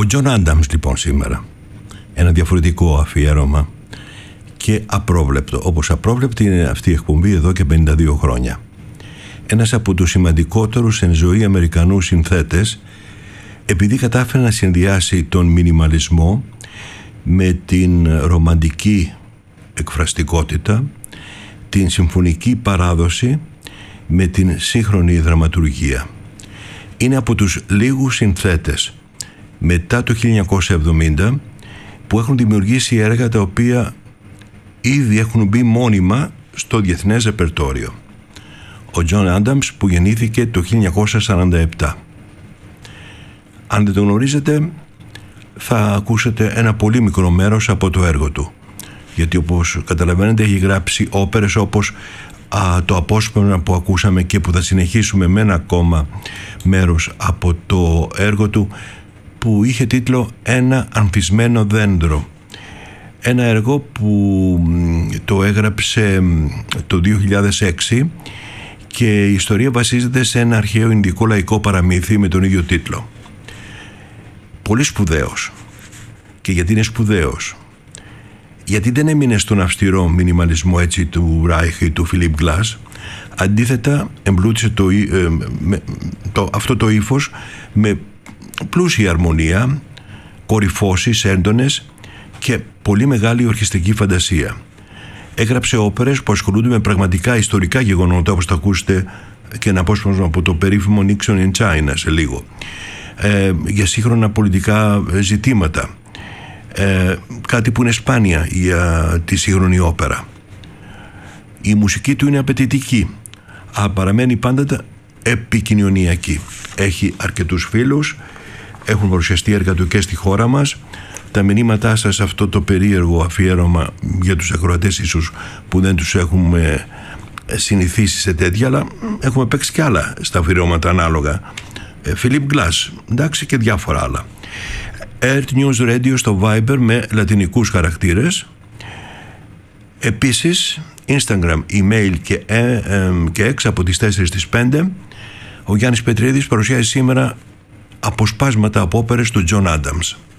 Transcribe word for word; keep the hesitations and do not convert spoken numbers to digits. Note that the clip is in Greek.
Τζον Άνταμς λοιπόν σήμερα. Ένα διαφορετικό αφιέρωμα και απρόβλεπτο. Όπως απρόβλεπτη είναι αυτή η εκπομπή εδώ και πενήντα δύο χρόνια. Ένας από τους σημαντικότερους εν ζωή Αμερικανούς συνθέτες, επειδή κατάφερε να συνδυάσει τον μινιμαλισμό με την ρομαντική εκφραστικότητα, την συμφωνική παράδοση με την σύγχρονη δραματουργία. Είναι από τους λίγους συνθέτες μετά το χίλια εννιακόσια εβδομήντα που έχουν δημιουργήσει έργα τα οποία ήδη έχουν μπει μόνιμα στο διεθνές ρεπερτόριο. Ο Τζον Άνταμς, που γεννήθηκε το χίλια εννιακόσια σαράντα επτά. Αν δεν το γνωρίζετε, θα ακούσετε ένα πολύ μικρό μέρος από το έργο του, γιατί όπως καταλαβαίνετε έχει γράψει όπερες όπως α, το απόσπασμα που ακούσαμε και που θα συνεχίσουμε με ένα ακόμα μέρος από το έργο του, που είχε τίτλο «Ένα ανθισμένο δέντρο». Ένα έργο που το έγραψε το δύο χιλιάδες έξι και η ιστορία βασίζεται σε ένα αρχαίο ινδικό λαϊκό παραμύθι με τον ίδιο τίτλο. Πολύ σπουδαίος. Και γιατί είναι σπουδαίος? Γιατί δεν έμεινε στον αυστηρό μινιμαλισμό έτσι του Ράιχ ή του Φιλίπ Γκλάς. Αντίθετα εμπλούτησε το, ε, με, το, αυτό το ύφος με πλούσια αρμονία, κορυφώσεις έντονες και πολύ μεγάλη ορχιστρική φαντασία. Έγραψε όπερες που ασχολούνται με πραγματικά ιστορικά γεγονότα, όπως θα ακούσετε και ένα απόσπασμα από το περίφημο Nixon in China σε λίγο, ε, για σύγχρονα πολιτικά ζητήματα, ε, κάτι που είναι σπάνια για τη σύγχρονη όπερα. Η μουσική του είναι απαιτητική, αλλά παραμένει πάντα επικοινωνιακή. Έχει αρκετούς φίλους, έχουν παρουσιαστεί έργα του και στη χώρα μας. Τα μηνύματά σας σε αυτό το περίεργο αφιέρωμα, για τους ακροατές ίσως που δεν τους έχουμε συνηθίσει σε τέτοια, αλλά έχουμε παίξει και άλλα στα αφιερώματα ανάλογα. Φιλίπ Γκλάς, εντάξει, και διάφορα άλλα. Earth News Radio στο Viber με λατινικούς χαρακτήρες. Επίσης Instagram, email και, ε, ε, και X από τις τέσσερις στις πέντε. Ο Γιάννης Πετρίδης παρουσιάζει σήμερα αποσπάσματα από όπερες του Τζον Άνταμς.